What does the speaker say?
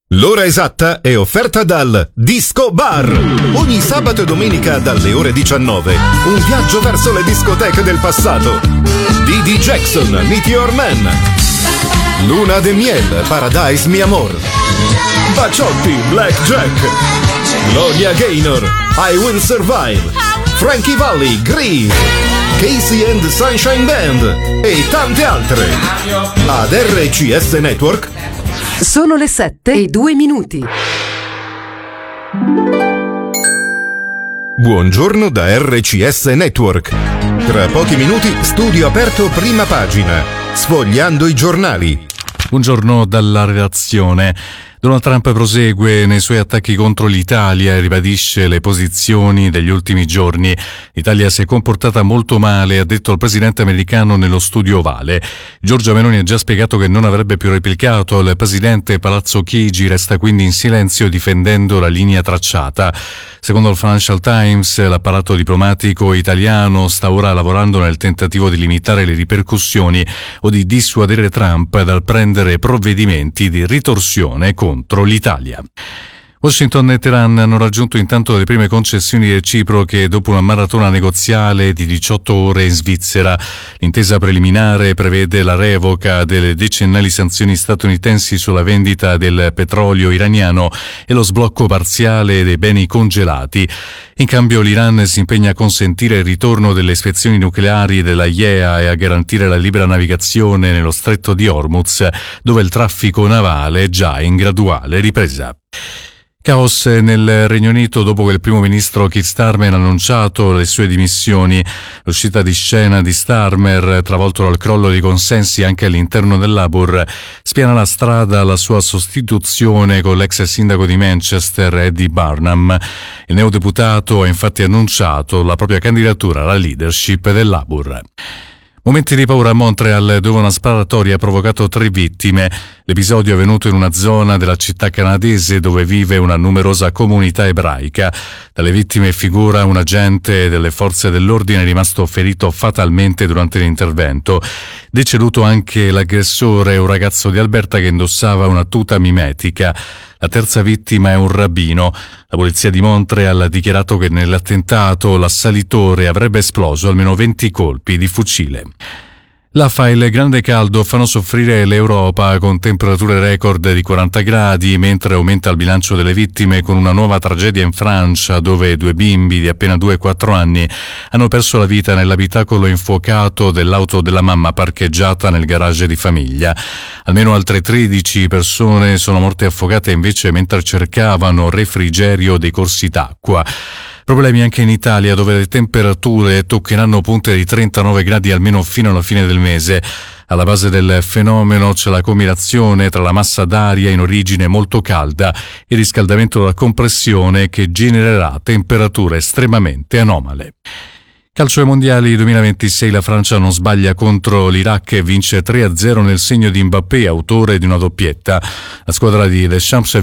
L'ora esatta è offerta dal Disco Bar. Ogni sabato e domenica dalle ore 19. Un viaggio verso le discoteche del passato. Didi Jackson, Meteor Man. Luna de Miel, Paradise Mi Amor. Baciotti, Black Jack. Gloria Gaynor, I Will Survive. Frankie Valli, Grease. Casey and the Sunshine Band. E tante altre. Ad RCS Network. Sono le 7:02. Buongiorno da RCS Network. Tra pochi minuti studio aperto prima pagina, sfogliando i giornali. Buongiorno dalla redazione. Donald Trump prosegue nei suoi attacchi contro l'Italia e ribadisce le posizioni degli ultimi giorni. L'Italia si è comportata molto male, ha detto il presidente americano nello studio ovale. Giorgia Meloni ha già spiegato che non avrebbe più replicato. Il presidente Palazzo Chigi resta quindi in silenzio difendendo la linea tracciata. Secondo il Financial Times, l'apparato diplomatico italiano sta ora lavorando nel tentativo di limitare le ripercussioni o di dissuadere Trump dal prendere provvedimenti di ritorsione contro l'Italia. Washington e Teheran hanno raggiunto intanto le prime concessioni reciproche dopo una maratona negoziale di 18 ore in Svizzera. L'intesa preliminare prevede la revoca delle decennali sanzioni statunitensi sulla vendita del petrolio iraniano e lo sblocco parziale dei beni congelati. In cambio l'Iran si impegna a consentire il ritorno delle ispezioni nucleari della IAEA e a garantire la libera navigazione nello stretto di Hormuz, dove il traffico navale è già in graduale ripresa. Caos nel Regno Unito dopo che il primo ministro Keir Starmer ha annunciato le sue dimissioni. L'uscita di scena di Starmer, travolto dal crollo di consensi anche all'interno del Labour, spiana la strada alla sua sostituzione con l'ex sindaco di Manchester, Eddie Barnum. Il neodeputato ha infatti annunciato la propria candidatura alla leadership del Labour. Momenti di paura a Montreal, dove una sparatoria ha provocato 3 vittime. L'episodio è avvenuto in una zona della città canadese dove vive una numerosa comunità ebraica. Dalle vittime figura un agente delle forze dell'ordine rimasto ferito fatalmente durante l'intervento. Deceduto anche l'aggressore, un ragazzo di Alberta che indossava una tuta mimetica. La terza vittima è un rabbino. La polizia di Montreal ha dichiarato che nell'attentato l'assalitore avrebbe esploso almeno 20 colpi di fucile. L'AFA e il grande caldo fanno soffrire l'Europa con temperature record di 40 gradi, mentre aumenta il bilancio delle vittime con una nuova tragedia in Francia, dove 2 bimbi di appena 2 e 4 anni hanno perso la vita nell'abitacolo infuocato dell'auto della mamma parcheggiata nel garage di famiglia. Almeno altre 13 persone sono morte affogate invece mentre cercavano refrigerio dei corsi d'acqua. Problemi anche in Italia, dove le temperature toccheranno punte di 39 gradi almeno fino alla fine del mese. Alla base del fenomeno c'è la combinazione tra la massa d'aria in origine molto calda e il riscaldamento da compressione che genererà temperature estremamente anomale. Calcio ai mondiali 2026, la Francia non sbaglia contro l'Iraq e vince 3-0 nel segno di Mbappé, autore di una doppietta. La squadra di Deschamps